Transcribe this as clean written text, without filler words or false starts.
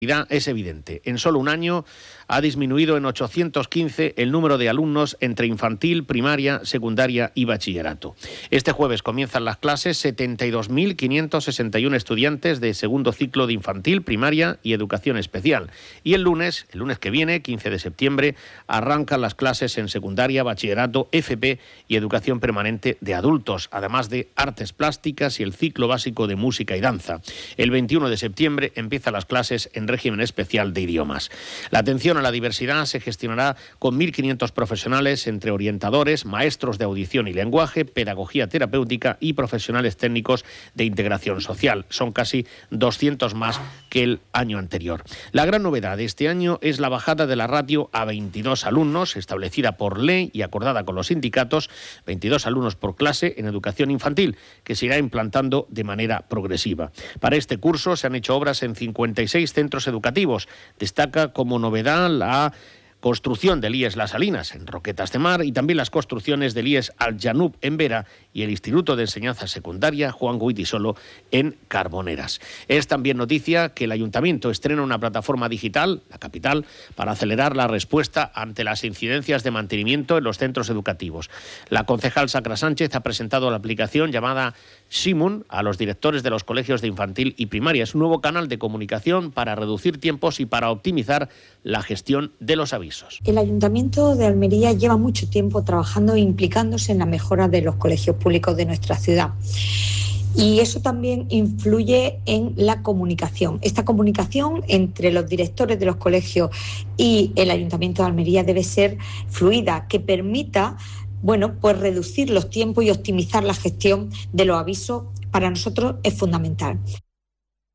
es evidente. En solo un año ha disminuido en 815 el número de alumnos entre infantil, primaria, secundaria y bachillerato. Este jueves comienzan las clases 72.561 estudiantes de segundo ciclo de infantil, primaria y educación especial. Y el lunes que viene, 15 de septiembre, arrancan las clases en secundaria, bachillerato, FP y educación permanente de adultos, además de artes plásticas y el ciclo básico de música y danza. El 21 de septiembre empiezan las clases en régimen especial de idiomas. La atención a la diversidad se gestionará con 1.500 profesionales entre orientadores, maestros de audición y lenguaje, pedagogía terapéutica y profesionales técnicos de integración social. Son casi 200 más que el año anterior. La gran novedad de este año es la bajada de la ratio a 22 alumnos, establecida por ley y acordada con los sindicatos, 22 alumnos por clase en educación infantil, que se irá implantando de manera progresiva. Para este curso se han hecho obras en 56 centros educativos. Destaca como novedad la construcción del IES Las Salinas en Roquetas de Mar y también las construcciones del IES Al Janub en Vera y el Instituto de Enseñanza Secundaria Juan Goytisolo en Carboneras. Es también noticia que el Ayuntamiento estrena una plataforma digital, La Capital, para acelerar la respuesta ante las incidencias de mantenimiento en los centros educativos. La concejal Sacra Sánchez ha presentado la aplicación llamada Simun a los directores de los colegios de infantil y primaria. Es un nuevo canal de comunicación para reducir tiempos y para optimizar la gestión de los avisos. El Ayuntamiento de Almería lleva mucho tiempo trabajando e implicándose en la mejora de los colegios públicos de nuestra ciudad. Y eso también influye en la comunicación. Esta comunicación entre los directores de los colegios y el Ayuntamiento de Almería debe ser fluida, que permita pues reducir los tiempos y optimizar la gestión de los avisos. Para nosotros es fundamental.